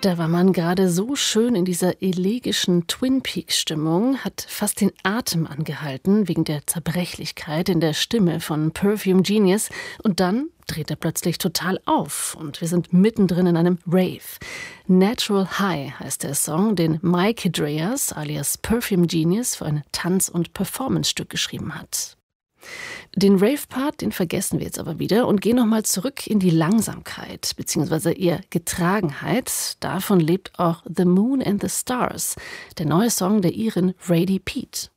Da war man gerade so schön in dieser elegischen Twin Peaks-Stimmung, hat fast den Atem angehalten wegen der Zerbrechlichkeit in der Stimme von Perfume Genius. Und dann dreht er plötzlich total auf und wir sind mittendrin in einem Rave. Natural High heißt der Song, den Mike Dreas alias Perfume Genius für ein Tanz- und Performance-Stück geschrieben hat. Den Rave-Part, den vergessen wir jetzt aber wieder und gehen nochmal zurück in die Langsamkeit, beziehungsweise eher Getragenheit. Davon lebt auch The Moon and the Stars, der neue Song der Irin Radie Peat.